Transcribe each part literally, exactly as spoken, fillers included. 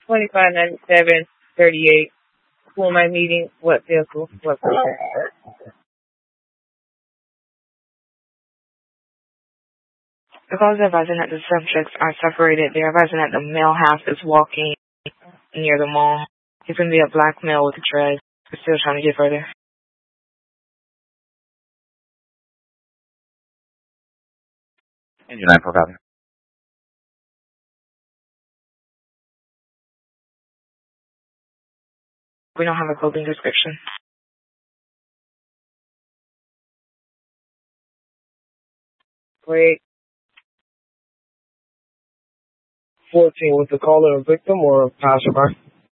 twenty-five ninety-seven thirty-eight. Who am I meeting? What vehicle? What vehicle? The call is advising that the subjects are separated. They're advising that the male half is walking near the mall. He's going to be a black male with a dread. We're still trying to get further. Engine nine four copy. We don't have a clothing description. Wait. fourteen, was the caller a victim or a passerby?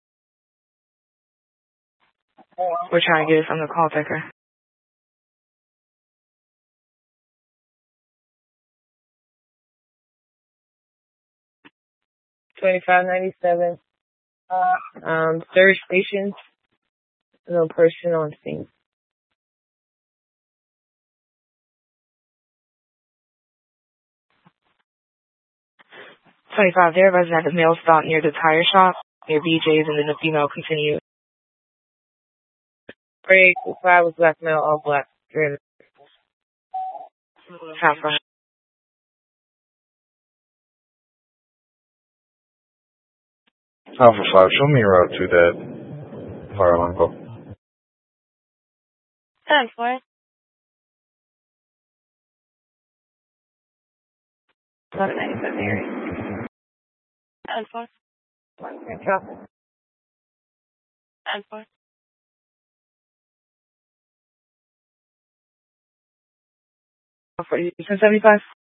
We're trying to get it from the call taker. twenty-five ninety-seven. Uh, um, third station. No person on scene. twenty-five, they're advising that the male stopped near the tire shop, near B J's, and then the female continued. Grade five was black male, all black. Driven. Half right. Alpha five, show me your route to that fire alarm call. ten four. eleven ninety-seven area. ten four. ten four. forty-seven seventy-five.